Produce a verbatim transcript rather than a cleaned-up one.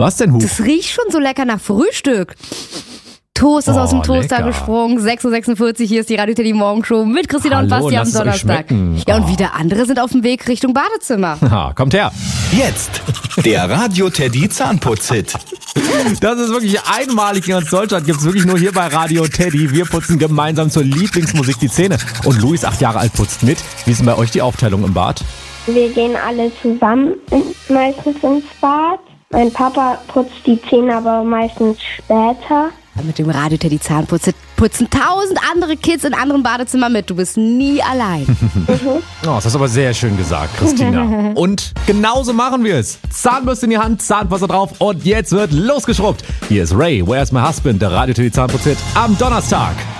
Was denn, Hub? Das riecht schon so lecker nach Frühstück. Toast ist Oh, aus dem Toaster lecker. gesprungen. sechs Uhr sechsundvierzig, hier ist die Radio Teddy Morgenshow mit Christina Hallo, und Basti am lasst es euch Donnerstag. schmecken. Ja, und Oh. wieder andere sind auf dem Weg Richtung Badezimmer. Ha, kommt her. Jetzt der Radio Teddy Zahnputz-Hit. Das ist wirklich einmalig in ganz Deutschland. Gibt's wirklich nur hier bei Radio Teddy. Wir putzen gemeinsam zur Lieblingsmusik die Zähne. Und Luis, acht Jahre alt, putzt mit. Wie ist denn bei euch die Aufteilung im Bad? Wir gehen alle zusammen meistens ins Bad. Mein Papa putzt die Zähne aber meistens später. Mit dem Radio Teddy Zahnputze putzen tausend andere Kids in anderen Badezimmern mit. Du bist nie allein. Oh, das hast du aber sehr schön gesagt, Christina. Und genauso machen wir es. Zahnbürste in die Hand, Zahnpasta drauf und jetzt wird losgeschrubbt. Hier ist Ray, Where's My Husband, der Radio Teddy Zahnputz-Hit am Donnerstag.